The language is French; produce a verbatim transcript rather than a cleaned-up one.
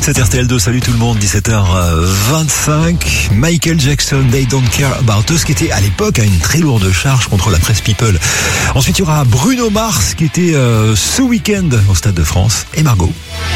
C'est R T L deux, salut tout le monde, dix-sept heures vingt-cinq. Michael Jackson, They Don't Care About Us, qui était à l'époque à une très lourde charge contre la presse People. Ensuite, il y aura Bruno Mars, qui était euh, ce week-end au Stade de France, et Margot.